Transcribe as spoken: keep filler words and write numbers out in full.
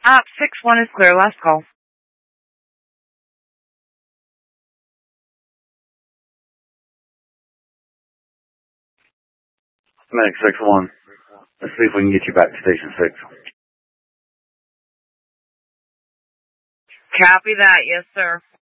Op six one is clear. Last call. Medic six one. Let's see if we can get you back to Station six. Copy that. Yes, sir.